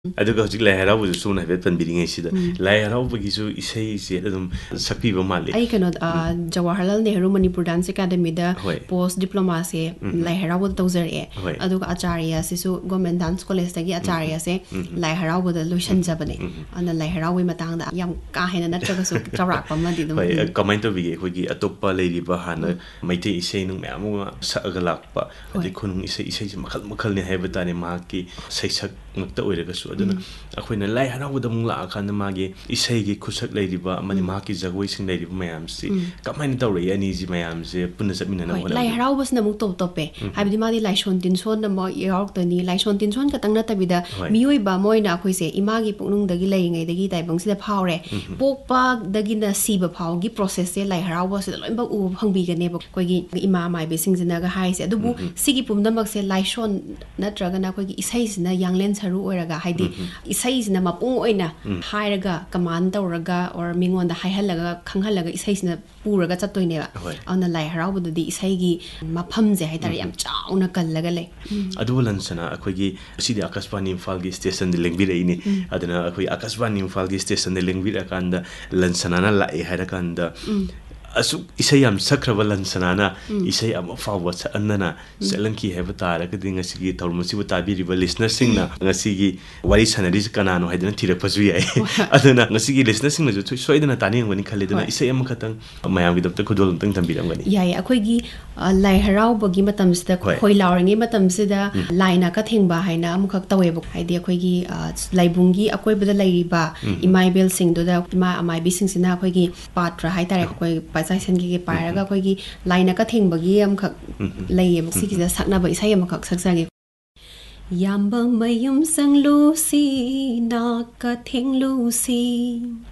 ꯑꯗꯨꯒ ꯍꯧꯖꯤꯛ ꯂꯥꯏ ꯍꯔꯥꯎꯕꯁꯨ ꯁꯣꯝꯅ ꯍꯥꯏꯐꯦꯠ ꯄꯟꯕꯤꯔꯤꯉꯩꯁꯤꯗ ꯂꯥꯏ ꯍꯔꯥꯎꯕꯒꯤꯁꯨ ꯏꯁꯩꯁꯦ ꯑꯗꯨꯝ ꯁꯛꯄꯤꯕ ꯃꯥꯜꯂꯤ ꯑꯩ ꯀꯩꯅꯣ ꯖꯋꯥꯍꯔꯂꯥꯜ ꯅꯦꯍꯔꯨ ꯃꯅꯤꯄꯨꯔ ꯗꯥꯟꯁ ꯑꯦꯀꯥꯗꯃꯤꯗ ꯄꯣꯁ ꯗꯤꯄ꯭ꯂꯣꯃꯥꯁꯦ ꯂꯥꯏ ꯍꯔꯥꯎꯕꯗ ꯇꯧꯖꯔꯛꯑꯦ ꯑꯗꯨꯒ ꯑꯆꯥꯔꯌꯥꯁꯤꯁꯨ ꯒꯣꯔꯃꯦꯟ ꯗꯥꯟꯁ ꯀꯣꯂꯦꯖꯇꯒꯤ ꯑꯆꯥꯔꯌꯥꯁꯦ ꯂꯥꯏ ꯍꯔꯥꯎꯕꯗ ꯂꯣꯏꯁꯤꯟꯖꯕꯅꯦ ꯑꯗꯨꯅ ꯂꯥꯏ ꯍꯔꯥꯎꯕꯒꯤ ꯃꯇꯥꯡꯗ ꯌꯥꯝ ꯀꯥ ꯍꯦꯟꯅ ꯅꯠꯇ꯭ꯔꯒꯁꯨ ꯆꯥꯎꯔꯥꯛꯄ ꯑꯃꯗꯤ ꯑꯗꯨꯝ ꯀꯃꯥꯏꯅ ꯇꯧꯕꯤꯒꯦ ꯑꯩꯈꯣꯏꯒꯤ ꯑꯇꯣꯞꯄ ꯂꯩꯔꯤꯕ ꯍꯥꯟꯅ ꯃꯩꯇꯩ ꯏꯁꯩ ꯅꯨꯡ ꯃꯌꯥꯝ ꯑꯃ ꯁꯛꯑꯒ ꯂꯥꯛꯄ ꯑꯗꯩ ꯈꯨꯅꯨꯡ ꯏꯁꯩꯁꯦ ꯃꯈꯜ ꯃꯈꯜꯅꯤ ꯍꯥꯏꯕ ꯇꯥꯔꯦ ꯃꯍꯥꯛꯀꯤ ꯁꯩꯁꯛ ꯉꯛꯇ ꯑꯣꯏꯔꯒꯁꯨ ꯑꯗꯨꯅ ꯑꯩꯈꯣꯏꯅ ꯂꯥꯏ ꯍꯔꯥꯎꯕꯗ ꯑꯃꯨꯛ ꯂꯥꯛꯑꯀꯥꯟꯗ ꯃꯥꯒꯤ ꯏꯁꯩꯒꯤ ꯈꯨꯠꯁꯛ ꯂꯩꯔꯤꯕ ꯑꯃꯗꯤ ꯃꯍꯥꯛꯀꯤ ꯖꯒꯣꯏꯁꯤꯡ ꯂꯩꯔꯤꯕ ꯃꯌꯥꯝꯁꯤ ꯀꯃꯥꯏꯅ ꯇꯧꯔꯛꯏ ꯑꯅꯤꯁꯤ ꯃꯌꯥꯝꯁꯦ ꯄꯨꯟꯅ ꯆꯠꯃꯤꯟꯅꯅꯕ ꯍꯣꯠꯅꯕ ꯂꯥꯏ ꯍꯔꯥꯎꯕꯁꯤꯅ ꯑꯃꯨꯛ ꯇꯣꯞꯄꯦ ꯍꯥꯏꯕꯗꯤ ꯃꯥꯗꯤ ꯂꯥꯏꯁꯣꯟ ꯇꯤꯟꯁꯣꯟ ꯑꯃ ꯌꯥꯎꯔꯛꯇꯣꯏꯅꯤ ꯂꯥꯏꯁꯣꯟ ꯇꯤꯟꯁꯣꯟ ꯈꯛꯇꯪ ꯅꯠꯇꯕꯤꯗ ꯃꯤꯑꯣꯏꯕ ꯃꯣꯏꯅ ꯑꯩꯈꯣꯏꯁꯦ ꯏꯃꯥꯒꯤ ꯄꯨꯛꯅꯨꯡꯗꯒꯤ ꯂꯩꯔꯤꯉꯩꯗꯒꯤ ꯇꯥꯏꯕꯪꯁꯤꯗ ꯐꯥꯎꯔꯦ ꯄꯣꯛꯄꯗꯒꯤꯅ ꯁꯤꯕ ꯐꯥꯎꯒꯤ ꯄ꯭ꯔꯣꯁꯦꯁꯁꯦ ꯂꯥꯏ ꯍꯔꯥꯎꯕꯁꯤꯗ ꯂꯣꯏꯅꯃꯛ ꯎꯕ ꯐꯪꯕꯤꯒꯅꯦꯕ ꯑꯩꯈꯣꯏꯒꯤ ꯏꯃꯥ ꯃꯥꯏꯕꯤꯁꯤꯡꯁꯤꯅꯒ ꯍꯥꯏꯔꯤꯁꯦ ꯑꯗꯨꯕꯨ ꯁꯤꯒꯤ ꯄꯨꯝꯅꯃꯛꯁꯦ ꯂꯥꯏꯁꯣꯟ ꯅꯠꯇ꯭ꯔꯒꯅ ꯑꯩꯈꯣꯏꯒꯤ ꯏꯁꯩꯁꯤꯅ ꯌꯥꯡꯂꯦꯟ ꯁꯔꯨ ꯑꯣꯏꯔꯒ ꯍꯥꯏꯗꯤ ꯏꯁꯩꯁꯤꯅ ꯃꯄꯨꯡ ꯑꯣꯏꯅ ꯍꯥꯏꯔꯒ ꯀꯃꯥꯟ ꯇꯧꯔꯒ ꯑꯣꯔ ꯃꯤꯉꯣꯟꯗ ꯍꯥꯏꯍꯜꯂꯒ ꯈꯪꯍꯜꯂꯒ ꯏꯁꯩꯁꯤꯅ ꯄꯨꯔꯒ ꯆꯠꯇꯣꯏꯅꯦꯕ ꯑꯗꯨꯅ ꯂꯥꯏ ꯍꯔꯥꯎꯕꯗꯗꯤ ꯏꯁꯩꯒꯤ ꯃꯐꯝꯁꯦ ꯍꯥꯏꯇꯥꯔꯦ ꯌꯥꯝ ꯆꯥꯎꯅ ꯀꯜꯂꯒ ꯂꯩ ꯑꯗꯨꯕꯨ ꯂꯟꯁꯅꯥ ꯑꯩꯈꯣꯏꯒꯤ ꯑꯁꯤꯗꯤ ꯑꯀꯥꯁꯕꯥꯅꯤ ꯏꯝꯐꯥꯜꯒꯤ ꯁ꯭ꯇꯦꯁꯟꯗ ꯂꯦꯡꯕꯤꯔꯛꯏꯅꯤ ꯑꯗꯨꯅ ꯑꯩꯈꯣꯏ ꯑꯀꯥꯁꯕꯥꯅꯤ ꯏꯝꯐꯥꯜꯒꯤ ꯁ꯭ꯇꯦꯁꯟꯗ ꯂꯦꯡꯕꯤꯔꯛꯑꯀꯥꯟda ꯂꯟꯁꯅꯥꯅ ꯂꯥꯛꯑꯦ ꯍꯥꯏꯔꯀꯥꯟꯗ ꯑꯁꯨꯛ ꯏꯁꯩ ꯌꯥꯝ ꯁꯛꯈ꯭ꯔꯕ ꯂꯟꯁꯅꯥꯅ ꯏꯁꯩ ꯑꯃ ꯐꯥꯎꯕ ꯁꯛꯍꯟꯗꯅ ꯆꯠꯍꯟꯈꯤ ꯍꯥꯏꯕ ꯇꯥꯔꯒꯗꯤ ꯉꯁꯤꯒꯤ ꯊꯧꯔꯝ ꯑꯁꯤꯕꯨ ꯇꯥꯕꯤꯔꯤꯕ ꯂꯤꯁꯅꯔꯁꯤꯡꯅ ꯉꯁꯤꯒꯤ ꯋꯥꯔꯤ ꯁꯥꯟꯅꯔꯤꯁꯤ ꯀꯅꯥꯅꯣ ꯍꯥꯏꯗꯅ ꯊꯤꯔꯛꯄꯁꯨ ꯌꯥꯏ ꯑꯗꯨꯅ ꯉꯁꯤꯒꯤ ꯂꯤꯁꯅꯔꯁꯤꯡꯅꯁꯨ ꯁꯣꯏꯗꯅ ꯇꯥꯅꯤꯡꯉꯝꯒꯅꯤ ꯈꯜꯂꯤ ꯑꯗꯨꯅ ꯏꯁꯩ ꯑꯃꯈꯛꯇꯪ ꯃꯌꯥꯝꯒꯤꯗꯃꯛꯇ ꯈꯨꯗꯣꯜ ꯑꯃꯇꯪ ꯊꯝꯕꯤꯔꯝꯒꯅꯤ ꯌꯥꯏꯌꯦ ꯑꯩꯈꯣꯏꯒꯤ ꯂꯥꯏ ꯍꯔꯥꯎꯕꯒꯤ ꯃꯇꯝꯁꯤꯗ ꯈꯣꯏ ꯂꯥꯎꯔꯤꯉꯩ ꯃꯇꯝꯁꯤꯗ ꯂꯥꯏ ꯅꯥꯀ ꯊꯦꯡꯕ ꯍꯥꯏꯅ ꯑꯃꯈꯛ ꯇꯧꯋꯦꯕ ꯍꯥꯏꯗꯤ ꯑꯩꯈꯣꯏꯒꯤ ꯂꯥꯏꯕꯨꯡꯒꯤ ꯑꯀꯣꯏꯕꯗ ꯂꯩꯔꯤꯕ ꯏꯃꯥ ꯏꯕꯦꯜꯁꯤꯡꯗꯨꯗ ꯏꯃꯥ ꯑꯃꯥꯏꯕꯤꯁꯤꯡꯁꯤꯅ ꯑꯩꯈꯣꯏꯒꯤ ꯄꯥꯇ꯭ꯔ ꯍꯥꯏꯇꯥꯔꯦ ꯑꯩꯈꯣꯏ ꯄꯥꯏꯆꯥꯏꯁꯟꯒꯤ ꯄꯥꯏꯔꯒ ꯑꯩꯈꯣꯏꯒꯤ ꯂꯥꯏ ꯅꯥꯀ ꯊꯦꯡꯕꯒꯤ ꯑꯃꯈꯛ ꯂꯩꯌꯦꯕ ꯁꯤꯒꯤꯁꯤꯗ ꯁꯛꯅꯕ ꯏꯁꯩ ꯑꯃꯈꯛ ꯁꯛꯆꯒꯦ ꯌꯥꯝꯕ ꯃꯌꯨꯝ ꯆꯪꯂꯨꯁꯤ ꯅꯥꯀ ꯊꯦꯡꯂꯨꯁꯤ